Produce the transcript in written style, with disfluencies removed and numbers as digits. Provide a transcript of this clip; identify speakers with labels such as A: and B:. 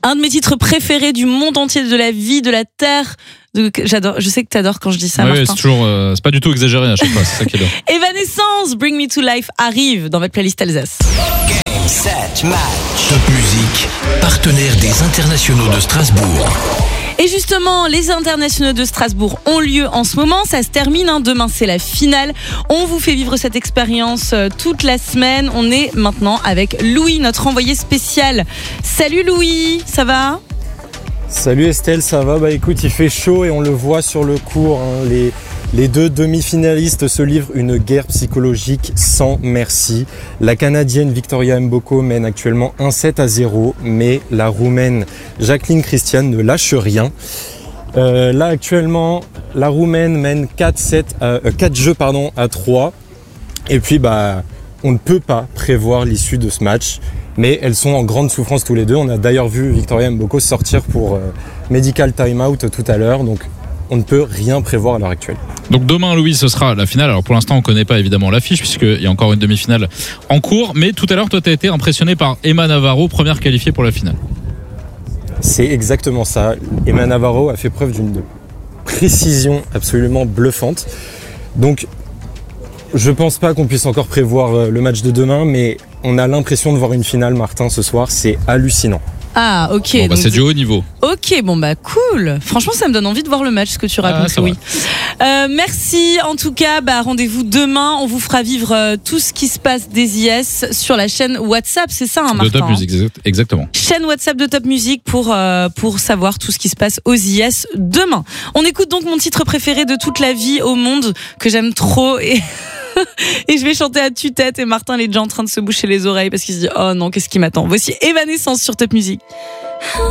A: Un de mes titres préférés du monde entier, de la vie, de la terre. J'adore. Je sais que t'adores quand je dis ça,
B: Oui,
A: Martin.
B: c'est toujours, c'est pas du tout exagéré à chaque fois, c'est ça qui est bien.
A: Evanescence, Bring Me to Life arrive dans votre playlist Alsace.
C: Set match. Top Music, partenaire des Internationaux de Strasbourg.
A: Et justement, les internationaux de Strasbourg ont lieu en ce moment. Ça se termine, demain c'est la finale. On vous fait vivre cette expérience toute la semaine. On est maintenant avec Louis, notre envoyé spécial. Salut Louis, ça va ?
D: Salut Estelle, ça va ? Bah écoute, il fait chaud et on le voit sur le court. Les deux demi-finalistes se livrent une guerre psychologique sans merci. La Canadienne Victoria Mboko mène actuellement 1-7-0, mais la Roumaine Jacqueline Christian ne lâche rien. Là actuellement, la Roumaine mène 4 jeux à 3. Et puis on ne peut pas prévoir l'issue de ce match, mais elles sont en grande souffrance tous les deux. On a d'ailleurs vu Victoria Mboko sortir pour medical time-out tout à l'heure, donc on ne peut rien prévoir à l'heure actuelle.
B: Donc demain, Louis, ce sera la finale. Alors pour l'instant, on ne connaît pas évidemment l'affiche puisqu'il y a encore une demi-finale en cours. Mais tout à l'heure, toi, tu as été impressionné par Emma Navarro, première qualifiée pour la finale.
D: C'est exactement ça. Emma Navarro a fait preuve d'une précision absolument bluffante. Donc, je pense pas qu'on puisse encore prévoir le match de demain, mais on a l'impression de voir une finale, Martin, ce soir. C'est hallucinant.
A: Ah, ok.
B: Bon, donc c'est du haut niveau.
A: Ok, cool. Franchement, ça me donne envie de voir le match, ce que tu racontes, Louis. Merci. En tout cas, rendez-vous demain. On vous fera vivre tout ce qui se passe des IS sur la chaîne WhatsApp. C'est ça, Martin ?
B: De Top Music, exactement.
A: Chaîne WhatsApp de Top Music pour savoir tout ce qui se passe aux IS demain. On écoute donc mon titre préféré de toute la vie au monde, que j'aime trop et... Et je vais chanter à tue-tête et Martin il est déjà en train de se boucher les oreilles parce qu'il se dit oh non, qu'est-ce qui m'attend. Voici Evanescence sur Top Music.